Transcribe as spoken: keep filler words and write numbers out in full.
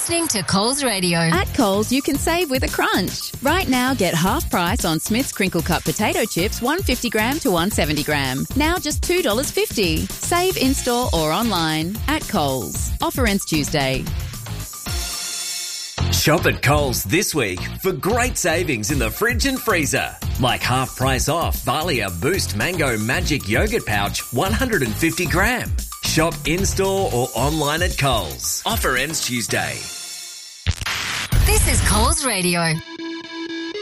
listening to Coles Radio. At Coles, you can save with a crunch. Right now, get half price on Smith's Crinkle Cut potato chips, one hundred fifty gram to one hundred seventy gram. Now just two dollars fifty. Save in-store or online. At Coles. Offer ends Tuesday. Shop at Coles this week for great savings in the fridge and freezer. Like half price off Valia Boost Mango Magic Yogurt Pouch, one hundred fifty gram. Shop in-store or online at Coles. Offer ends Tuesday. This is Coles Radio.